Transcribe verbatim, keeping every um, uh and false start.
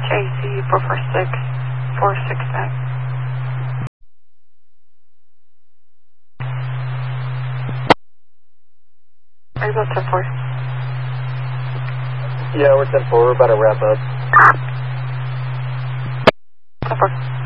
K C four four six four six nine. Are you about ten four? Yeah, we're ten four. We're about to wrap up. ten four.